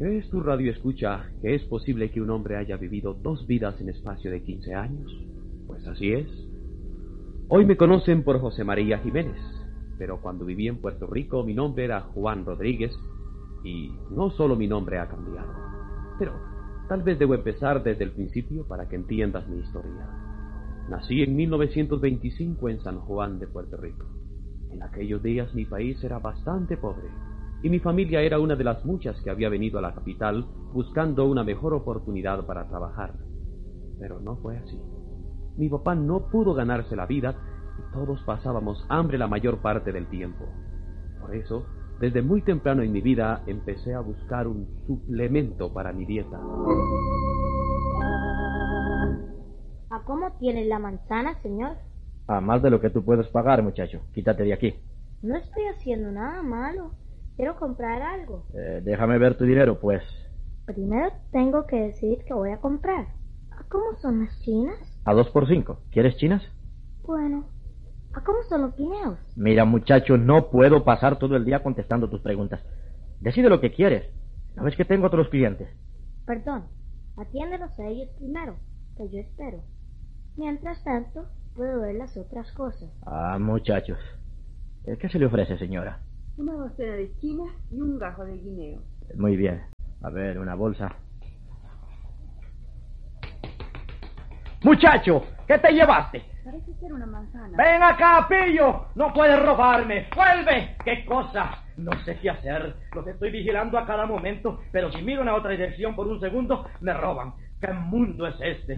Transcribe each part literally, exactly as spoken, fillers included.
¿Crees tu radio escucha que es posible que un hombre haya vivido dos vidas en espacio de quince años? Pues así es. Hoy me conocen por José María Jiménez, pero cuando viví en Puerto Rico mi nombre era Juan Rodríguez y no solo mi nombre ha cambiado. Pero tal vez debo empezar desde el principio para que entiendas mi historia. Nací en mil novecientos veinticinco en San Juan de Puerto Rico. En aquellos días mi país era bastante pobre y mi familia era una de las muchas que había venido a la capital buscando una mejor oportunidad para trabajar. Pero no fue así. Mi papá no pudo ganarse la vida y todos pasábamos hambre la mayor parte del tiempo. Por eso, desde muy temprano en mi vida empecé a buscar un suplemento para mi dieta. ¿A cómo tiene la manzana, señor? A más de lo que tú puedes pagar, muchacho. Quítate de aquí. No estoy haciendo nada malo. Quiero comprar algo. Eh, déjame ver tu dinero, pues. Primero tengo que decir que voy a comprar. ¿A cómo son las chinas? A dos por cinco. ¿Quieres chinas? Bueno, ¿a cómo son los guineos? Mira, muchacho, no puedo pasar todo el día contestando tus preguntas. Decide lo que quieres. ¿No ves que tengo otros clientes? Perdón, atiéndelos a ellos primero, que yo espero. Mientras tanto, puedo ver las otras cosas. Ah, muchachos. ¿Qué se le ofrece, señora? Una docena de chinas y un gajo de guineo. Muy bien. A ver, una bolsa. ¡Muchacho! ¿Qué te llevaste? Parece ser una manzana. ¡Ven acá, pillo! ¡No puedes robarme! ¡Vuelve! ¡Qué cosa! No sé qué hacer. Los estoy vigilando a cada momento, pero si miro en otra dirección por un segundo, me roban. ¿Qué mundo es este?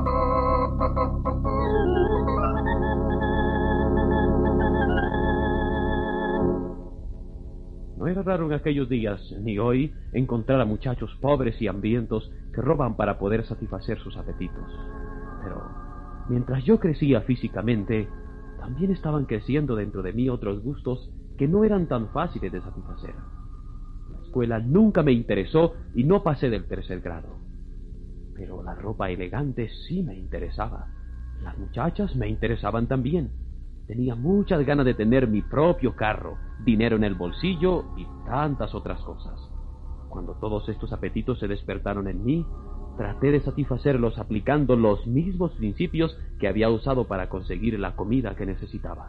No era raro en aquellos días, ni hoy, encontrar a muchachos pobres y hambrientos que roban para poder satisfacer sus apetitos. Pero mientras yo crecía físicamente, también estaban creciendo dentro de mí otros gustos que no eran tan fáciles de satisfacer. La escuela nunca me interesó y no pasé del tercer grado. Pero la ropa elegante sí me interesaba. Las muchachas me interesaban también. Tenía muchas ganas de tener mi propio carro, dinero en el bolsillo y tantas otras cosas. Cuando todos estos apetitos se despertaron en mí, traté de satisfacerlos aplicando los mismos principios que había usado para conseguir la comida que necesitaba.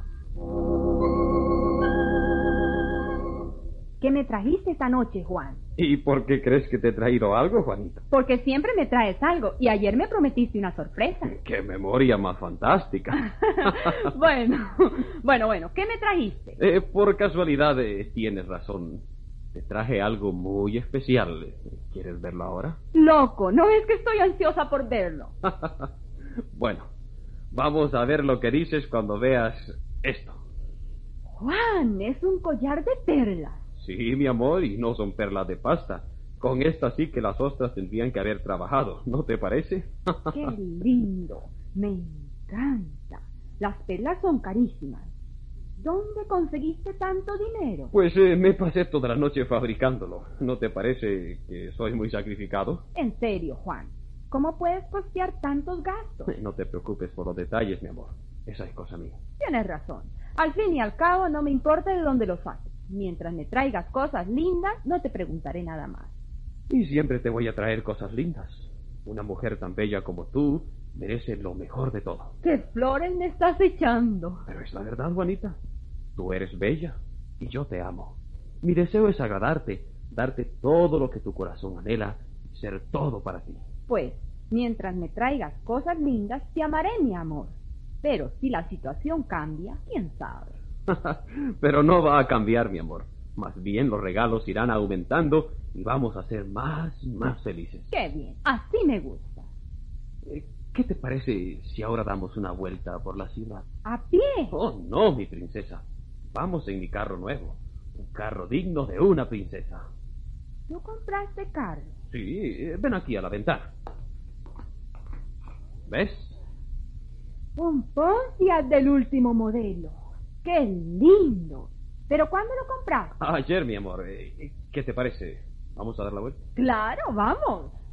¿Qué me trajiste esta noche, Juan? ¿Y por qué crees que te he traído algo, Juanita? Porque siempre me traes algo y ayer me prometiste una sorpresa. ¡Qué memoria más fantástica! Bueno, bueno, bueno, ¿qué me trajiste? Eh, por casualidad, eh, tienes razón. Te traje algo muy especial. ¿Quieres verlo ahora? Loco, no es que estoy ansiosa por verlo. Bueno, vamos a ver lo que dices cuando veas esto. Juan, es un collar de perlas. Sí, mi amor, y no son perlas de pasta. Con esta sí que las ostras tendrían que haber trabajado, ¿no te parece? ¡Qué lindo! Me encanta. Las perlas son carísimas. ¿Dónde conseguiste tanto dinero? Pues eh, me pasé toda la noche fabricándolo. ¿No te parece que soy muy sacrificado? En serio, Juan. ¿Cómo puedes costear tantos gastos? No te preocupes por los detalles, mi amor. Esa es cosa mía. Tienes razón. Al fin y al cabo no me importa de dónde lo saques. Mientras me traigas cosas lindas, no te preguntaré nada más. Y siempre te voy a traer cosas lindas. Una mujer tan bella como tú merece lo mejor de todo. ¡Qué flores me estás echando! Pero es la verdad, Juanita. Tú eres bella y yo te amo. Mi deseo es agradarte, darte todo lo que tu corazón anhela y ser todo para ti. Pues, mientras me traigas cosas lindas, te amaré, mi amor. Pero si la situación cambia, quién sabe. Pero no va a cambiar, mi amor. Más bien los regalos irán aumentando y vamos a ser más y más felices. ¡Qué bien! Así me gusta. Eh, ¿Qué te parece si ahora damos una vuelta por la ciudad? ¿A pie? Oh, no, mi princesa. Vamos en mi carro nuevo. Un carro digno de una princesa. ¿Tú compraste carro? Sí, eh, ven aquí a la ventana. ¿Ves? Un Pontiac del último modelo. ¡Qué lindo! ¿Pero cuándo lo compraste? Ayer, mi amor. Eh, ¿Qué te parece? ¿Vamos a dar la vuelta? Claro, vamos.